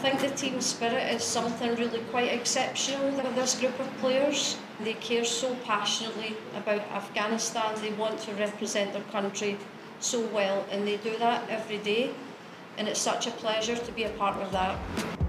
think the team spirit is something really quite exceptional with this group of players. They care so passionately about Afghanistan. They want to represent their country so well, and they do that every day. And it's such a pleasure to be a part of that.